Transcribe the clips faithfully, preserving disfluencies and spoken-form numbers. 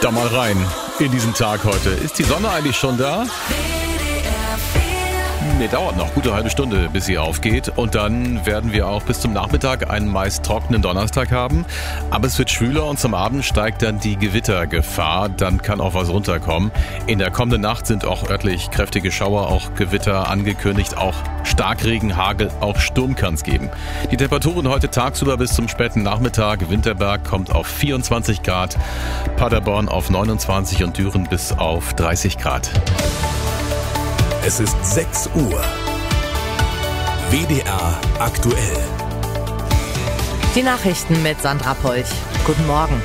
Da mal rein in diesen Tag heute. Ist die Sonne eigentlich schon da? Nee, dauert noch gute halbe Stunde, bis sie aufgeht. Und dann werden wir auch bis zum Nachmittag einen meist trockenen Donnerstag haben. Aber es wird schwüler und zum Abend steigt dann die Gewittergefahr. Dann kann auch was runterkommen. In der kommenden Nacht sind auch örtlich kräftige Schauer, auch Gewitter angekündigt. Auch Starkregen, Hagel, auch Sturm kann es geben. Die Temperaturen heute tagsüber bis zum späten Nachmittag. Winterberg kommt auf vierundzwanzig Grad, Paderborn auf neunundzwanzig und Düren bis auf dreißig Grad. Es ist sechs Uhr. W D R aktuell. Die Nachrichten mit Sandra Polch. Guten Morgen.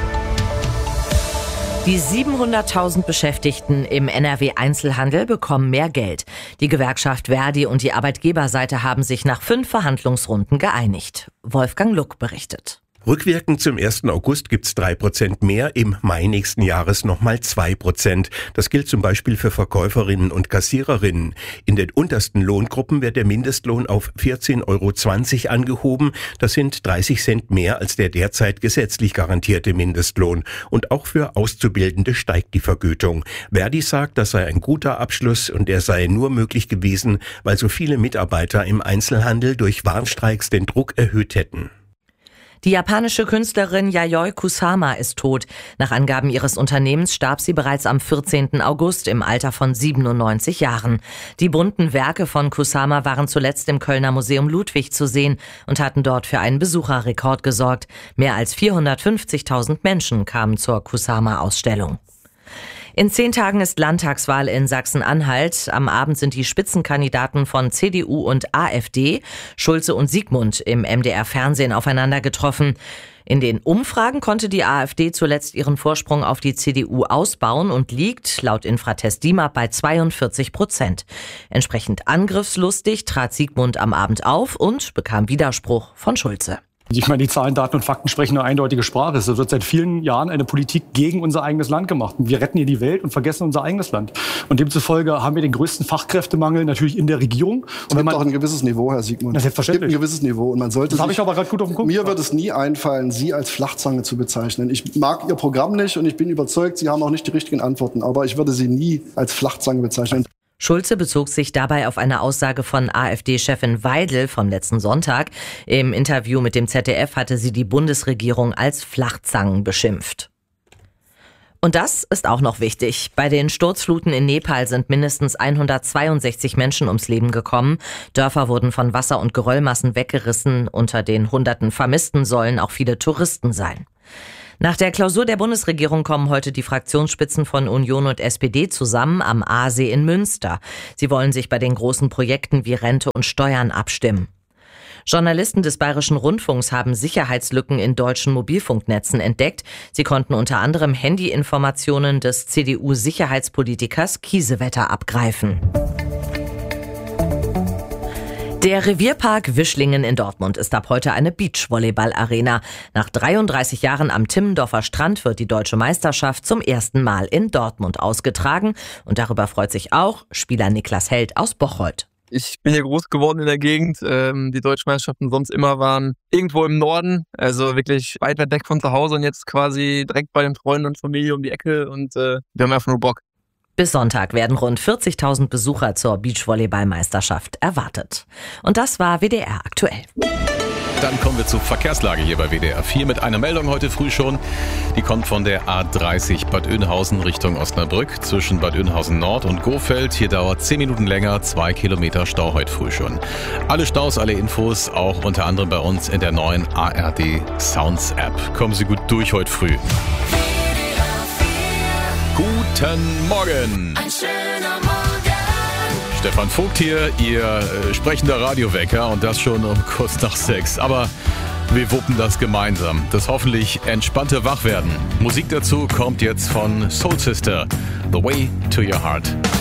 Die siebenhunderttausend Beschäftigten im N R W-Einzelhandel bekommen mehr Geld. Die Gewerkschaft Verdi und die Arbeitgeberseite haben sich nach fünf Verhandlungsrunden geeinigt. Wolfgang Luck berichtet. Rückwirkend zum ersten August gibt's drei Prozent mehr, im Mai nächsten Jahres nochmal zwei Prozent. Das gilt zum Beispiel für Verkäuferinnen und Kassiererinnen. In den untersten Lohngruppen wird der Mindestlohn auf vierzehn Euro zwanzig angehoben. Das sind dreißig Cent mehr als der derzeit gesetzlich garantierte Mindestlohn. Und auch für Auszubildende steigt die Vergütung. Verdi sagt, das sei ein guter Abschluss und er sei nur möglich gewesen, weil so viele Mitarbeiter im Einzelhandel durch Warnstreiks den Druck erhöht hätten. Die japanische Künstlerin Yayoi Kusama ist tot. Nach Angaben ihres Unternehmens starb sie bereits am vierzehnten August im Alter von siebenundneunzig Jahren. Die bunten Werke von Kusama waren zuletzt im Kölner Museum Ludwig zu sehen und hatten dort für einen Besucherrekord gesorgt. Mehr als vierhundertfünfzigtausend Menschen kamen zur Kusama-Ausstellung. In zehn Tagen ist Landtagswahl in Sachsen-Anhalt. Am Abend sind die Spitzenkandidaten von C D U und AfD, Schulze und Siegmund, im M D R-Fernsehen aufeinander getroffen. In den Umfragen konnte die AfD zuletzt ihren Vorsprung auf die C D U ausbauen und liegt laut Infratest DIMAP bei zweiundvierzig Prozent. Entsprechend angriffslustig trat Siegmund am Abend auf und bekam Widerspruch von Schulze. Ich meine, die Zahlen, Daten und Fakten sprechen eine eindeutige Sprache. Es wird seit vielen Jahren eine Politik gegen unser eigenes Land gemacht. Wir retten hier die Welt und vergessen unser eigenes Land. Und demzufolge haben wir den größten Fachkräftemangel natürlich in der Regierung. Es gibt auch ein gewisses Niveau, Herr Siegmund. Das ist selbstverständlich. Es gibt ein gewisses Niveau. Und man sollte das habe ich aber gerade gut auf dem Punkt. Mir wird es nie einfallen, Sie als Flachzange zu bezeichnen. Ich mag Ihr Programm nicht und ich bin überzeugt, Sie haben auch nicht die richtigen Antworten. Aber ich würde Sie nie als Flachzange bezeichnen. Schulze bezog sich dabei auf eine Aussage von AfD-Chefin Weidel vom letzten Sonntag. Im Interview mit dem Z D F hatte sie die Bundesregierung als Flachzangen beschimpft. Und das ist auch noch wichtig. Bei den Sturzfluten in Nepal sind mindestens hundertzweiundsechzig Menschen ums Leben gekommen. Dörfer wurden von Wasser- und Geröllmassen weggerissen. Unter den hunderten Vermissten sollen auch viele Touristen sein. Nach der Klausur der Bundesregierung kommen heute die Fraktionsspitzen von Union und S P D zusammen am Aasee in Münster. Sie wollen sich bei den großen Projekten wie Rente und Steuern abstimmen. Journalisten des Bayerischen Rundfunks haben Sicherheitslücken in deutschen Mobilfunknetzen entdeckt. Sie konnten unter anderem Handyinformationen des C D U-Sicherheitspolitikers Kiesewetter abgreifen. Der Revierpark Wischlingen in Dortmund ist ab heute eine Beachvolleyball-Arena. Nach dreiunddreißig Jahren am Timmendorfer Strand wird die deutsche Meisterschaft zum ersten Mal in Dortmund ausgetragen. Und darüber freut sich auch Spieler Niklas Held aus Bocholt. Ich bin hier groß geworden in der Gegend. Die deutschen Meisterschaften sonst immer waren irgendwo im Norden, also wirklich weit, weit weg von zu Hause und jetzt quasi direkt bei den Freunden und Familie um die Ecke und äh, wir haben einfach nur Bock. Bis Sonntag werden rund vierzigtausend Besucher zur Beachvolleyball-Meisterschaft erwartet. Und das war W D R aktuell. Dann kommen wir zur Verkehrslage hier bei W D R vier mit einer Meldung heute früh schon. Die kommt von der A dreißig Bad Oeynhausen Richtung Osnabrück zwischen Bad Oeynhausen Nord und Gofeld. Hier dauert zehn Minuten länger, zwei Kilometer Stau heute früh schon. Alle Staus, alle Infos, auch unter anderem bei uns in der neuen A R D Sounds App. Kommen Sie gut durch heute früh. Guten Morgen. Ein schöner Morgen. Stefan Vogt hier, Ihr äh, sprechender Radiowecker und das schon um kurz nach sechs. Aber wir wuppen das gemeinsam. Das hoffentlich entspannte Wachwerden. Musik dazu kommt jetzt von Soul Sister. The Way to Your Heart.